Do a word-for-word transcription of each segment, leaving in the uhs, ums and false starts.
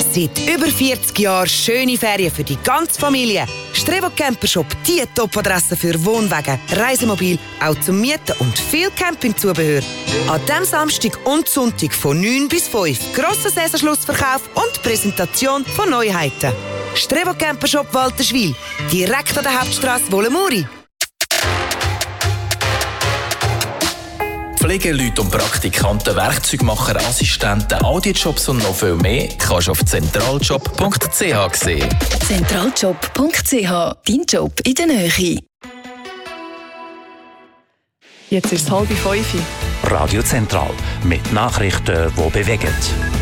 Seit über vierzig Jahren schöne Ferien für die ganze Familie. Strevo Campershop, die Top-Adresse für Wohnwagen, Reisemobil, auch zum Mieten und viel Campingzubehör. An diesem Samstag und Sonntag von neun bis fünf. Grosser Saisonschlussverkauf und Präsentation von Neuheiten. Strevo Campershop Walterschwil, direkt an der Hauptstrasse Wollemuri. Pflegeleute und Praktikanten, Werkzeugmacher, Assistenten, Audiojobs und noch viel mehr kannst du auf zentraljob punkt c h sehen. zentraljob punkt c h, dein Job in der Nähe. Jetzt ist es halb fünf. Radio Zentral mit Nachrichten, die bewegen.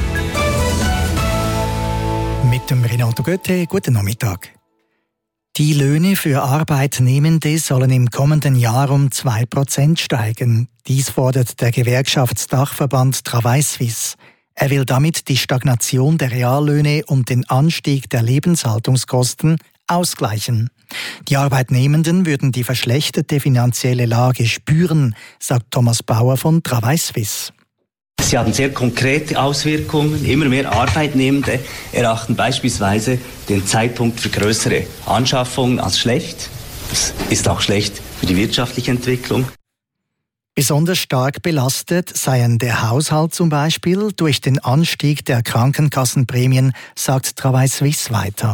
Mit dem Renato Götte, guten Nachmittag. Die Löhne für Arbeitnehmende sollen im kommenden Jahr um zwei Prozent steigen. Dies fordert der Gewerkschaftsdachverband Travail Suisse. Er will damit die Stagnation der Reallöhne und den Anstieg der Lebenshaltungskosten ausgleichen. Die Arbeitnehmenden würden die verschlechterte finanzielle Lage spüren, sagt Thomas Bauer von Travail Suisse. Sie haben sehr konkrete Auswirkungen. Immer mehr Arbeitnehmende erachten beispielsweise den Zeitpunkt für größere Anschaffungen als schlecht. Das ist auch schlecht für die wirtschaftliche Entwicklung. Besonders stark belastet seien der Haushalt zum Beispiel durch den Anstieg der Krankenkassenprämien, sagt Travail Suisse weiter.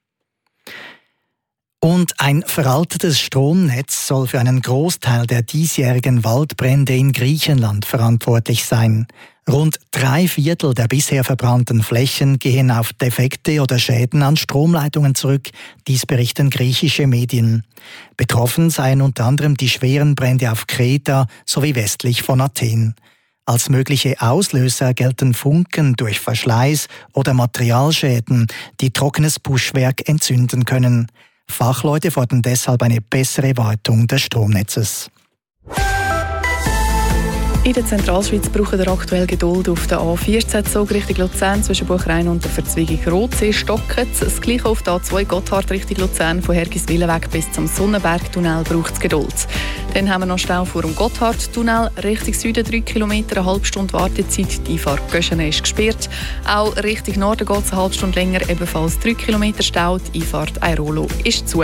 Und ein veraltetes Stromnetz soll für einen Großteil der diesjährigen Waldbrände in Griechenland verantwortlich sein. Rund drei Viertel der bisher verbrannten Flächen gehen auf Defekte oder Schäden an Stromleitungen zurück, dies berichten griechische Medien. Betroffen seien unter anderem die schweren Brände auf Kreta sowie westlich von Athen. Als mögliche Auslöser gelten Funken durch Verschleiß oder Materialschäden, die trockenes Buschwerk entzünden können. Fachleute fordern deshalb eine bessere Wartung des Stromnetzes. In der Zentralschweiz brauchen wir aktuell Geduld auf der A vierzehn Zug Richtung Luzern zwischen Buchrein und der Verzweigung Rotsee stocken. Das gleiche auf der A zwei Gotthard Richtung Luzern von Hergiswillen bis zum Sonnenbergtunnel braucht es Geduld. Dann haben wir noch Stau vor dem Gotthardtunnel Richtung Süden drei Kilometer, eine halbe Stunde Wartezeit. Die Einfahrt Göschene ist gesperrt. Auch Richtung Norden geht es eine halbe Stunde länger, ebenfalls drei Kilometer Stau. Die Einfahrt Airolo ist zu.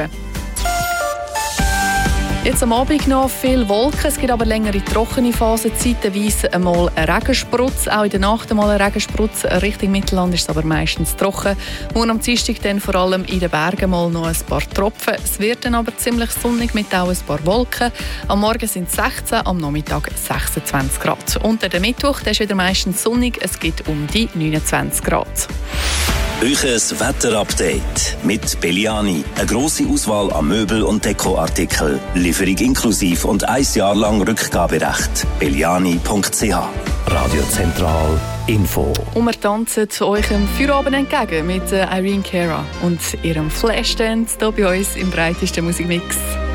Jetzt am Abend noch viel Wolken, es gibt aber längere trockene Phasen, zeitweise einmal eine Regensprutz, auch in der Nacht einmal eine Regensprutz. Richtung Mittelland ist es aber meistens trocken. Morgen am Dienstag dann vor allem in den Bergen mal noch ein paar Tropfen. Es wird dann aber ziemlich sonnig mit auch ein paar Wolken. Am Morgen sind es sechzehn, am Nachmittag sechsundzwanzig Grad. Und der Mittwoch der ist wieder meistens sonnig, es gibt um die neunundzwanzig Grad. Euches Wetterupdate mit Belliani. Eine grosse Auswahl an Möbel- und Dekoartikeln. Lieferung inklusiv und ein Jahr lang Rückgaberecht. belliani punkt c h. Radio Zentral Info. Und wir tanzen euch im Feierabend entgegen mit Irene Cara und ihrem Flashdance hier bei uns im breitesten Musikmix.